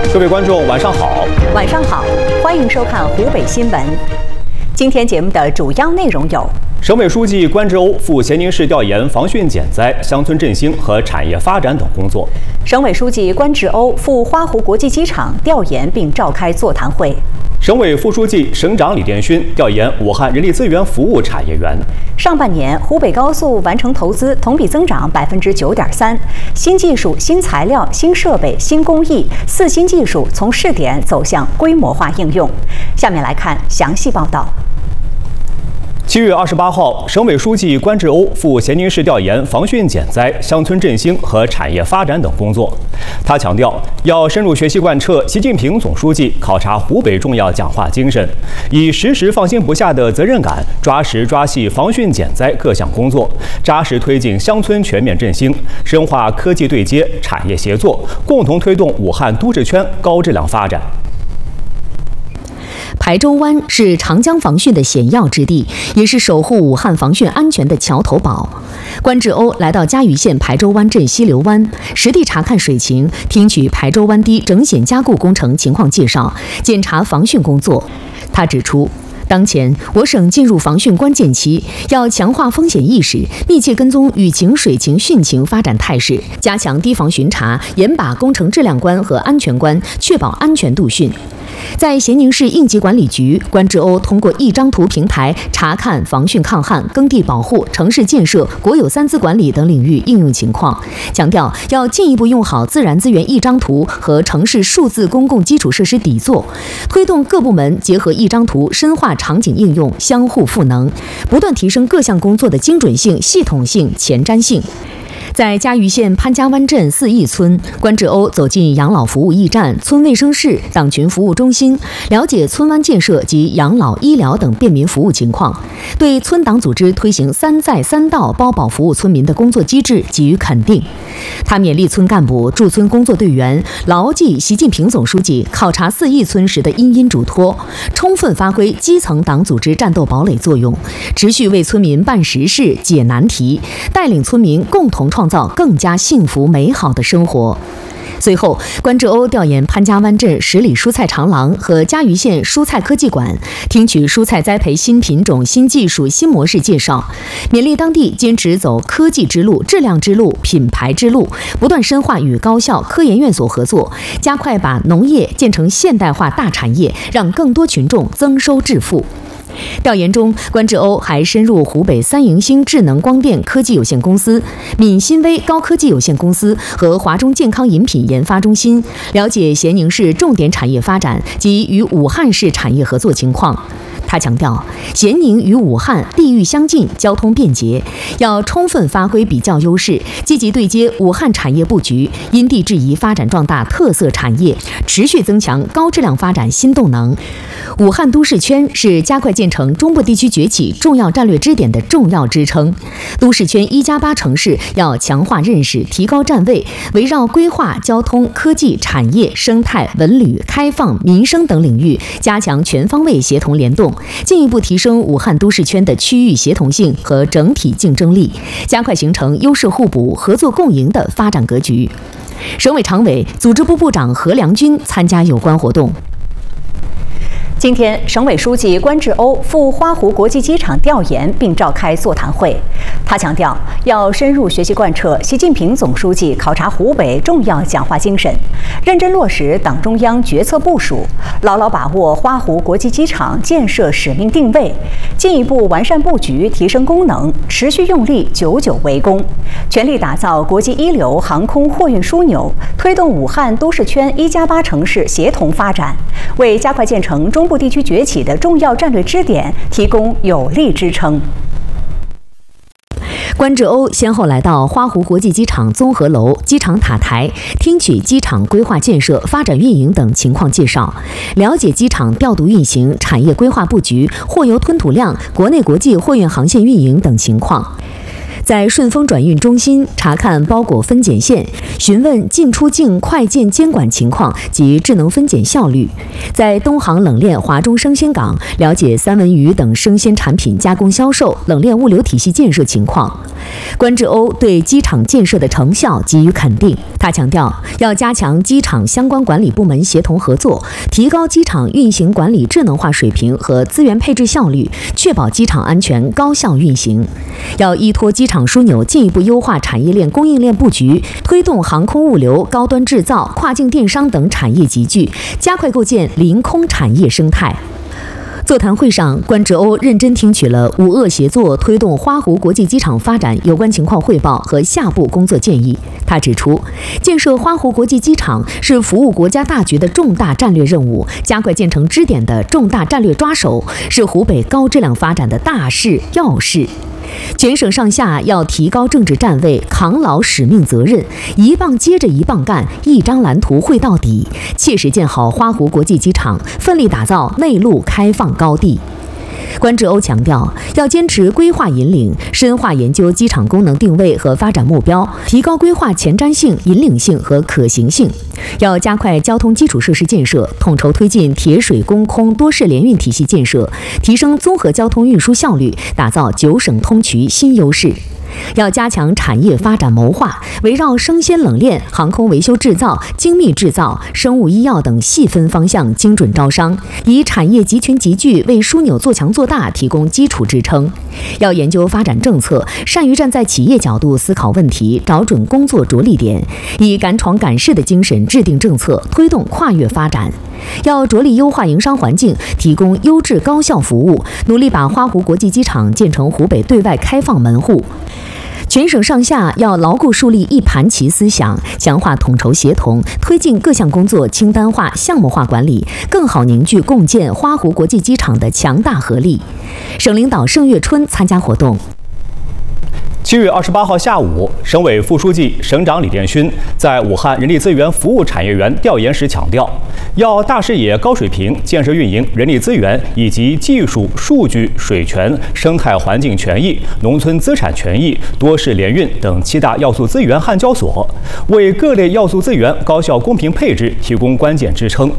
各位观众，晚上好。 晚上好，欢迎收看湖北新闻。今天节目的主要内容有： 省委书记关志欧赴咸宁市调研防汛减灾、乡村振兴和产业发展等工作。 省委书记关志欧赴花湖国际机场调研并召开座谈会。 省委副书记、省长李殿勋调研武汉人力资源服务产业园。 上半年，湖北高速完成投资同比增长9.3%，新技术、新材料、新设备、新工艺4新技术从试点走向规模化应用。下面来看详细报道。 7月28号，省委书记关志欧赴咸宁市调研防汛减灾、乡村振兴和产业发展等工作。他强调，要深入学习贯彻习近平总书记考察湖北重要讲话精神，以时时放心不下的责任感，抓实抓细防汛减灾各项工作，扎实推进乡村全面振兴，深化科技对接、产业协作，共同推动武汉都市圈高质量发展。 台州湾是长江防汛的险要之地，也是守护武汉防汛安全的桥头堡。关志欧来到嘉峪县台州湾镇西流湾，实地查看水情，听取台州湾堤整险加固工程情况介绍，检查防汛工作。他指出，当前，我省进入防汛关键期，要强化风险意识，密切跟踪雨情、水情、汛情发展态势，加强堤防巡查，严把工程质量关和安全关，确保安全度汛。在咸宁市应急管理局，关志欧通过一张图平台查看防汛抗旱、耕地保护、城市建设、国有3资管理等领域应用情况，强调要进一步用好自然资源一张图和城市数字公共基础设施底座，推动各部门结合一张图深化场景应用，相互赋能，不断提升各项工作的精准性、系统性、前瞻性。在嘉峪县潘家湾镇4义村，关志欧走进养老服务驿站、村卫生室、党群服务中心，了解村湾建设及养老、医疗等便民服务情况，对村党组织推行3在3到包保服务村民的工作机制给予肯定。他勉励村干部、驻村工作队员牢记习近平总书记考察4义村时的殷殷嘱托，充分发挥基层党组织战斗堡垒作用，持续为村民办实事、解难题，带领村民共同创造更加幸福美好的生活。随后，关志欧调研潘家湾镇10里蔬菜长廊和嘉峪县蔬菜科技馆，听取蔬菜栽培新品种、新技术、新模式介绍，勉励当地坚持走科技之路、质量之路、品牌之路，不断深化与高校、科研院所合作，加快把农业建成现代化大产业，让更多群众增收致富。调研中，关志欧还深入湖北三营星智能光电科技有限公司、闽新微高科技有限公司和华中健康饮品研发中心，了解咸宁市重点产业发展及与武汉市产业合作情况。他强调，咸宁与武汉地域相近，交通便捷，要充分发挥比较优势，积极对接武汉产业布局，因地制宜发展壮大特色产业，持续增强高质量发展新动能。武汉都市圈是加快建成中部地区崛起重要战略支点的重要支撑。都市圈1+8城市要强化认识，提高站位，围绕规划、交通、科技、产业、生态、文旅、开放、民生等领域，加强全方位协同联动，进一步提升武汉都市圈的区域协同性和整体竞争力，加快形成优势互补、合作共赢的发展格局。省委常委、组织部部长何良军参加有关活动。 今天，省委书记关志欧赴花湖国际机场调研并召开座谈会。他强调，要深入学习贯彻习近平总书记考察湖北重要讲话精神，认真落实党中央决策部署，牢牢把握花湖国际机场建设使命定位，进一步完善布局，提升功能，持续用力，久久为功，全力打造国际一流航空货运枢纽，推动武汉都市圈1+8城市协同发展，为加快建成中部地区崛起的重要战略支点提供有力支撑。 关志欧先后来到花湖国际机场综合楼、机场塔台，听取机场规划建设、发展运营等情况介绍，了解机场调度运行、产业规划布局、货邮吞吐量、国内国际货运航线运营等情况。 在顺丰转运中心查看包裹分拣线，询问进出境快件监管情况及智能分拣效率；在东航冷链华中生鲜港了解三文鱼等生鲜产品加工销售、冷链物流体系建设情况。关志欧对机场建设的成效给予肯定，他强调要加强机场相关管理部门协同合作，提高机场运行管理智能化水平和资源配置效率，确保机场安全高效运行。要依托机场枢纽进一步优化产业链供应链布局，推动航空物流、高端制造、跨境电商等产业集聚，加快构建临空产业生态。座谈会上，关志欧认真听取了五鄂协作推动花湖国际机场发展有关情况汇报和下步工作建议。他指出，建设花湖国际机场是服务国家大局的重大战略任务，加快建成支点的重大战略抓手，是湖北高质量发展的大事要事。全省上下要提高政治站位，扛牢使命责任，一棒接着一棒干，一张蓝图绘到底，切实建好花湖国际机场，奋力打造内陆开放高地。关志欧强调，要坚持规划引领，深化研究机场功能定位和发展目标，提高规划前瞻性、引领性和可行性。要加快交通基础设施建设，统筹推进铁水公空多式联运体系建设，提升综合交通运输效率，打造9省通衢新优势。要加强产业发展谋划，围绕生鲜冷链、航空维修制造、精密制造、生物医药等细分方向精准招商，以产业集群集聚为枢纽做强做大提供基础支撑。要研究发展政策，善于站在企业角度思考问题，找准工作着力点，以敢闯敢试的精神制定政策，推动跨越发展。要着力优化营商环境，提供优质高效服务，努力把花湖国际机场建成湖北对外开放门户。全省上下要牢固树立一盘棋思想，强化统筹协同，推进各项工作清单化、项目化管理，更好凝聚共建花湖国际机场的强大合力。省领导盛月春参加活动。 7月28号下午，省委副书记、省长李殿勋在武汉人力资源服务产业园调研时强调，要大视野、高水平建设运营人力资源以及技术、数据、水权、生态环境权益、农村资产权益、多式联运等7大要素资源焊交所，为各类要素资源高效公平配置提供关键支撑。